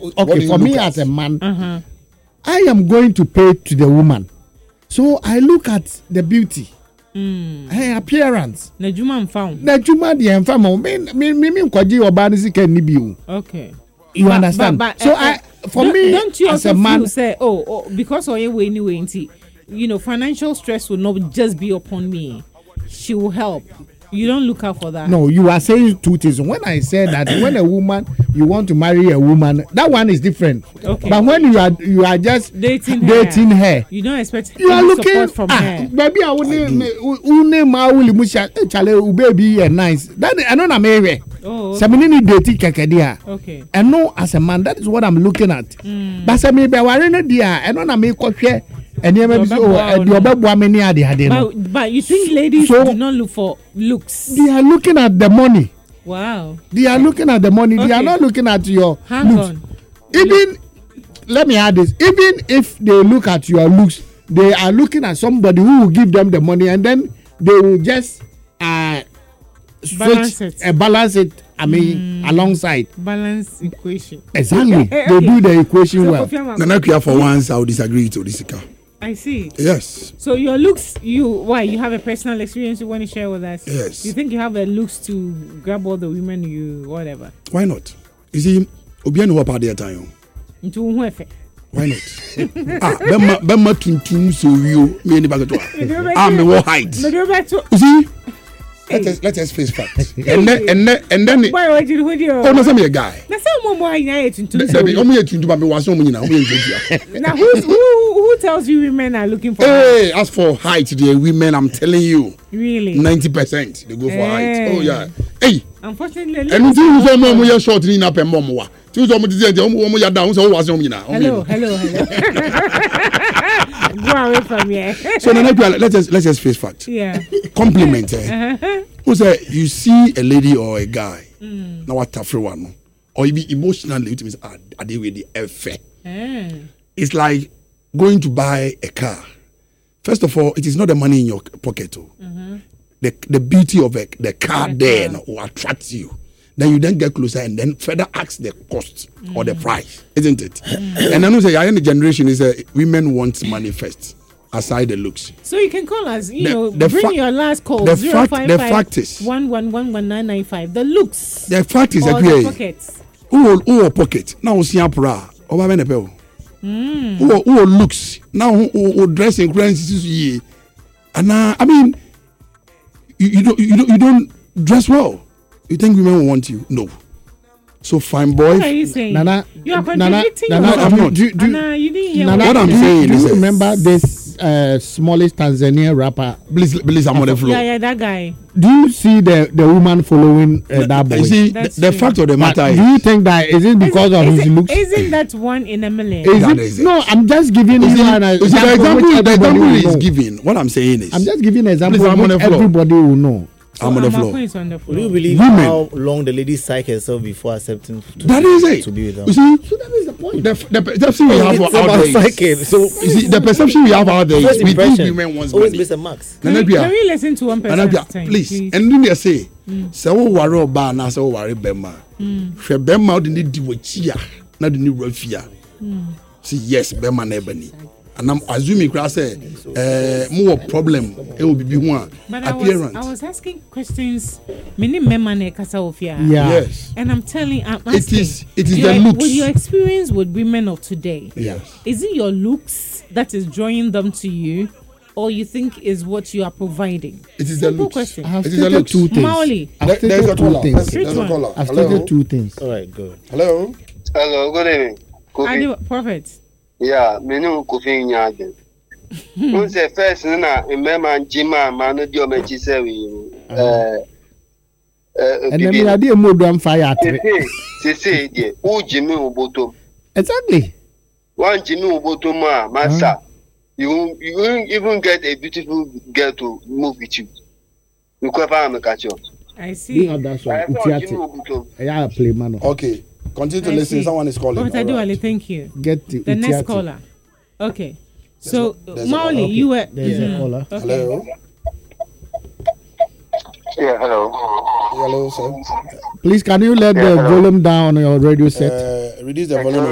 okay, for me as a man, I am going to pay to the woman. So I look at the beauty. Her appearance. Najuma the enfamo. Me kwaji obanisi can nibiu. Okay. You understand? So don't you as a man say, because anyway, financial stress will not just be upon me. She will help. You don't look out for that. No, you are saying two things. When I said that when a woman, you want to marry a woman, that one is different. Okay. But when you are just dating her, you don't expect you are looking support from her. Baby, I baby nice. That I know I'm married. Oh. Okay. And no, as a man, that is what I'm looking at. But say me be warring dia, I know na me kwhwe. But you think ladies do not look for looks? They are looking at the money. Wow. They are looking at the money. Okay. They are not looking at your looks. Even, let me add this. Even if they look at your looks, they are looking at somebody who will give them the money, and then they will just balance it. Alongside. Balance equation. Exactly. They do the equation well. Nana, for once, I will disagree to this. I see. Yes. So your looks, you have a personal experience you want to share with us? Yes. You think you have a looks to grab all the women whatever? Why not? You see, Obiano what part of time? Into who? Why not? Bema tuntum so you me ni bagato. Me what height. You see? Let us face facts. And then why would you oh no, some a guy. Na some more why na tuntum. Now who tells you women are looking for height? As for height, the women, I'm telling you. Really? 90% they go for height. Oh yeah. Hey. Unfortunately. And you say mom you short ni na pem mom wa. You say mom dey you down so was you na. Hello. Go away from here. So now let's just face facts. Yeah. Compliment. Who say you see a lady or a guy. Now what tough one. Or you be emotionally it means are they with the affair. It's like going to buy a car. First of all, it is not the money in your pocket. The beauty of the car there will attract you. Then you then get closer and then further ask the cost or the price, isn't it? And I know say the generation is women want money first, aside the looks. So you can call us, bring your last call. The fact is 1111995. The looks. The fact is that the pockets. Who pocket now we see apra over benepel. Who looks now who dress in currency and I mean you don't dress well. You think women will want you? No. So fine boy. What are you saying? Nana, you are contradicting. Nana, I'm not. Nana, you didn't hear what I'm saying. Do you remember this smallest Tanzanian rapper? Please, I'm on the floor. Yeah, that guy. Do you see the woman following that boy? You see, the fact of the matter is. Do you think that is it because of his looks? Isn't that one in a million? No, I'm just giving you an example. The example is given. What I'm saying is. I'm just giving an example which everybody will know. I'm on the floor. Do you believe how long the lady psych herself before accepting to be with them? You see, so that is the point. The perception we have nowadays. So you see, the perception we have nowadays. We think women want always money. based on marks. Can we listen to one person at a time, please? And then they say, "So worry about na so worry bema. She bema di ni diwochia na di ni rafia." See, yes, bema na ebani. And I'm assuming say more problem it will be one appearance. I was asking questions yes. And I'm asking it is the looks. With your experience with women of today, yes, is it your looks that is drawing them to you, or you think is what you are providing? It is simple the looks. question. I've stated two things. Maoli. I've stated two things. I've stated two things. All right, good. Hello, good evening. Kofi. Prophet. Yeah, menu Kofi Nyaden. Who say first na remember Jima manu di omechi say we and then I did more than fire. Say there, who Jimmy Uboto. Exactly. One Jimmy Uboto ma master. You even get a beautiful girl to move with you. You cover catch you. I see. That's why I play man. Okay. Continue to listen. Someone is calling. But right. Thank you. Get the next caller. Okay. So, Maoli, you were. There's a caller. Okay. Hello. Yeah, hello. Hello, sir. Please, can you let the volume down on your radio set? Reduce the volume.